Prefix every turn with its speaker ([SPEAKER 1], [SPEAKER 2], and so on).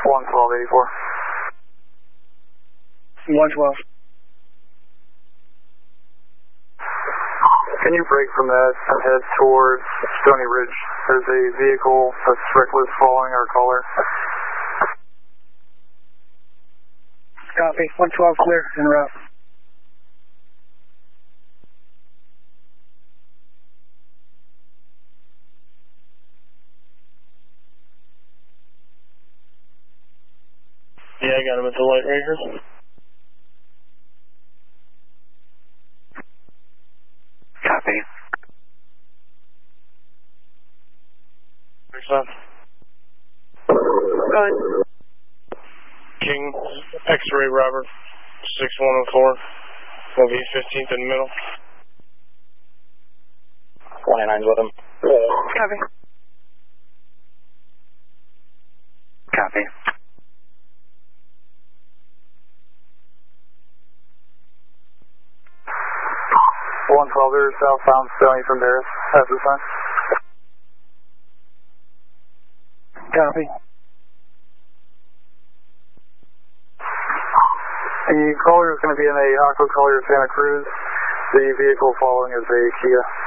[SPEAKER 1] 11284.
[SPEAKER 2] 112.
[SPEAKER 1] Can you break from that and head towards Stony Ridge? There's a vehicle that's reckless following our caller.
[SPEAKER 2] Copy. 112 clear, en route.
[SPEAKER 3] Yeah, I got him at the light right here.
[SPEAKER 2] Copy.
[SPEAKER 3] Where's that?
[SPEAKER 2] Good.
[SPEAKER 3] King, X-ray Robert, 6104. Will be 15th in the middle.
[SPEAKER 1] 29's with him.
[SPEAKER 2] Copy. Copy.
[SPEAKER 1] They're southbound Stony from Paris. That's the sign.
[SPEAKER 2] Copy.
[SPEAKER 1] The caller is going to be in a Aqua Collier Santa Cruz. The vehicle following is a Kia.